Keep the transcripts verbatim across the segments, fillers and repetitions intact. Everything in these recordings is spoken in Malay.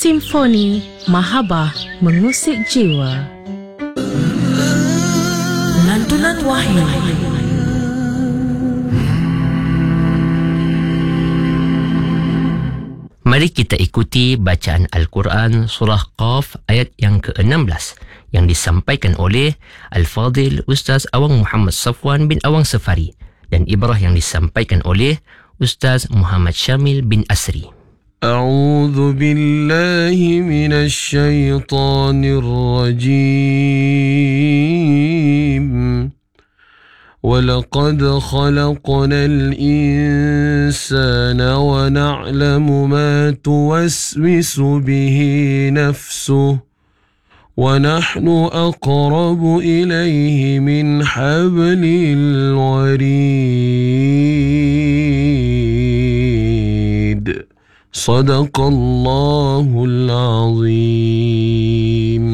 Simfoni Mahabbah mengusik jiwa. Lantunan Wahyu. Mari kita ikuti bacaan Al-Quran Surah Qaf ayat yang ke enam belas yang disampaikan oleh Al-Fadil Ustaz Awang Muhammad Safwan bin Awang Safari dan ibrah yang disampaikan oleh Ustaz Muhammad Syamil bin Asri. أعوذ بالله من الشيطان الرجيم ولقد خلقنا الإنسان ونعلم ما توسوس به نفسه ونحن أقرب إليه من حبل الوريد صدق الله العظيم.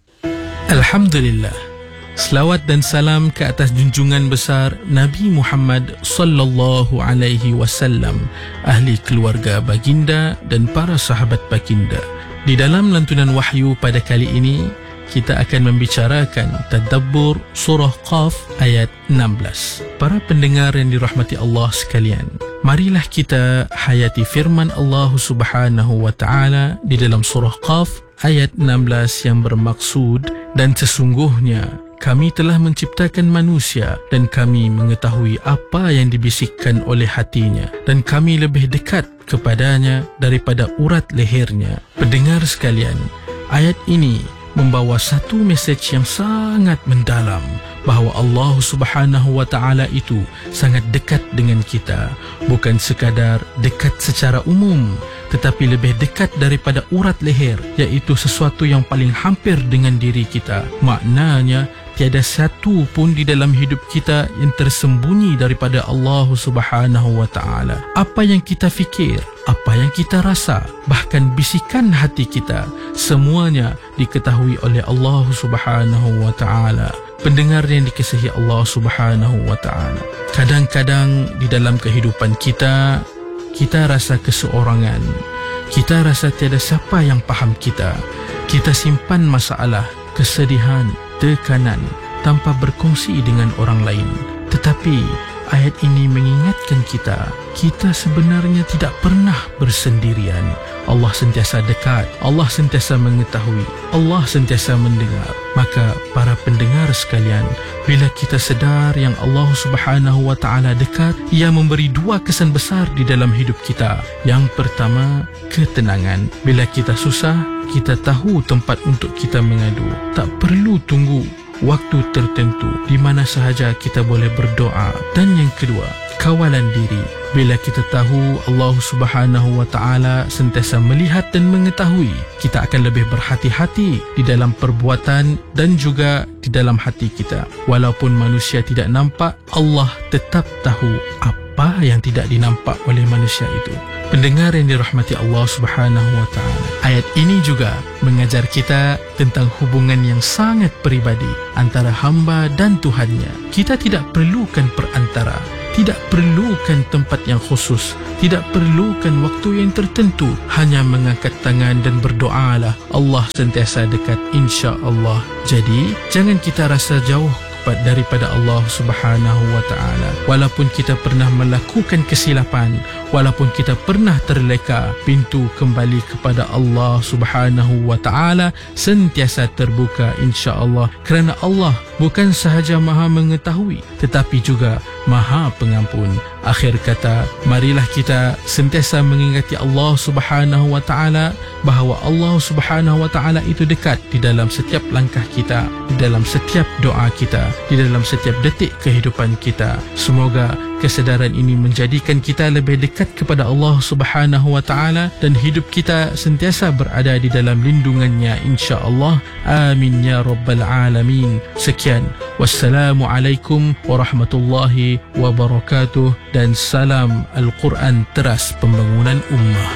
Alhamdulillah. Selawat dan salam ke atas junjungan besar Nabi Muhammad sallallahu alaihi wasallam, ahli keluarga baginda dan para sahabat baginda. Di dalam lantunan wahyu pada kali ini, kita akan membicarakan tadabbur surah Qaf ayat enam belas. Para pendengar yang dirahmati Allah sekalian, marilah kita hayati firman Allah Subhanahu wa taala di dalam surah Qaf ayat enam belas yang bermaksud, dan sesungguhnya kami telah menciptakan manusia dan kami mengetahui apa yang dibisikkan oleh hatinya dan kami lebih dekat kepadanya daripada urat lehernya. Pendengar sekalian, ayat ini membawa satu mesej yang sangat mendalam, bahawa Allah Subhanahu wa taala itu sangat dekat dengan kita, bukan sekadar dekat secara umum, tetapi lebih dekat daripada urat leher, iaitu sesuatu yang paling hampir dengan diri kita. Maknanya tiada satu pun di dalam hidup kita yang tersembunyi daripada Allah Subhanahu wa taala. Apa yang kita fikir, apa yang kita rasa, bahkan bisikan hati kita, semuanya diketahui oleh Allah Subhanahu wa taala. Pendengar yang dikasihi Allah Subhanahu wa taala, kadang-kadang di dalam kehidupan kita, kita rasa keseorangan. Kita rasa tiada siapa yang faham kita. Kita simpan masalah, kesedihan, tekanan tanpa berkongsi dengan orang lain. Tetapi ayat ini mengingatkan kita, kita sebenarnya tidak pernah bersendirian. Allah sentiasa dekat, Allah sentiasa mengetahui, Allah sentiasa mendengar. Maka para pendengar sekalian, bila kita sedar yang Allah Subhanahu wa taala dekat, ia memberi dua kesan besar di dalam hidup kita. Yang pertama, ketenangan. Bila kita susah, kita tahu tempat untuk kita mengadu. Tak perlu tunggu waktu tertentu di mana sahaja kita boleh berdoa. Dan yang kedua, kawalan diri. Bila kita tahu Allah Subhanahu wa taala sentiasa melihat dan mengetahui, kita akan lebih berhati-hati di dalam perbuatan dan juga di dalam hati kita. Walaupun manusia tidak nampak, Allah tetap tahu apa yang tidak dinampak oleh manusia itu. Pendengar yang dirahmati Allah Subhanahu wa taala, ayat ini juga mengajar kita tentang hubungan yang sangat peribadi antara hamba dan Tuhannya. Kita tidak perlukan perantara, tidak perlukan tempat yang khusus, tidak perlukan waktu yang tertentu. Hanya mengangkat tangan dan berdoalah, Allah sentiasa dekat insya-Allah. Jadi, jangan kita rasa jauh daripada Allah Subhanahu wa taala. Walaupun kita pernah melakukan kesilapan, walaupun kita pernah terleka, pintu kembali kepada Allah Subhanahu wa taala sentiasa terbuka insya-Allah, kerana Allah bukan sahaja Maha mengetahui tetapi juga Maha pengampun. Akhir kata, marilah kita sentiasa mengingati Allah Subhanahu wa taala, bahawa Allah Subhanahu wa taala itu dekat di dalam setiap langkah kita, di dalam setiap doa kita, di dalam setiap detik kehidupan kita. Semoga kesedaran ini menjadikan kita lebih dekat kepada Allah Subhanahu wa taala dan hidup kita sentiasa berada di dalam lindungannya insya-Allah. Amin ya rabbal alamin. Sekian, wassalamualaikum warahmatullahi wabarakatuh, dan salam Al-Quran teras pembangunan ummah.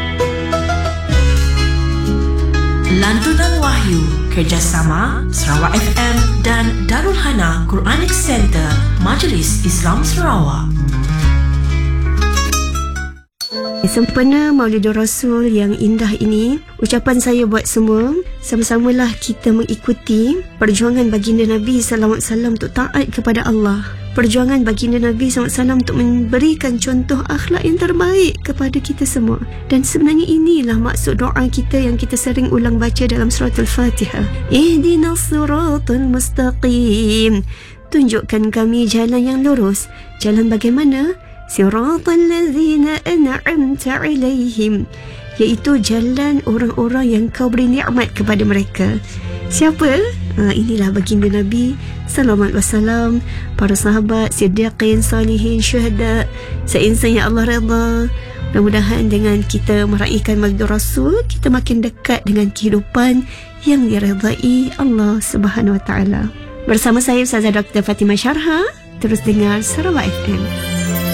Lantunan Wahyu, kerjasama Sarawak F M dan Darul Hana Quranic Center, Majlis Islam Sarawak. Sempena Maulidur Rasul yang indah ini, ucapan saya buat semua, sama-samalah kita mengikuti perjuangan baginda Nabi sallallahu alaihi wasallam untuk taat kepada Allah. Perjuangan baginda Nabi sallallahu alaihi wasallam untuk memberikan contoh akhlak yang terbaik kepada kita semua. Dan sebenarnya inilah maksud doa kita yang kita sering ulang baca dalam surah Al-Fatihah. Ihdinas siratal mustaqim. Tunjukkan kami jalan yang lurus. Jalan bagaimana? Siratal ladzina an'amta alaihim, iaitu jalan orang-orang yang kau beri nikmat kepada mereka. Siapa? Ha, inilah baginda Nabi sallallahu alaihi wasallam, para sahabat, siddiqin, salihin, syuhada, seinsan yang Allah redha. Mudah-mudahan dengan kita meraihkan Maulidur Rasul, kita makin dekat dengan kehidupan yang diredai Allah Subhanahu Wa Taala. Bersama saya Ustazah Doktor Fatimah Syarha, terus dengar Sarawak F M.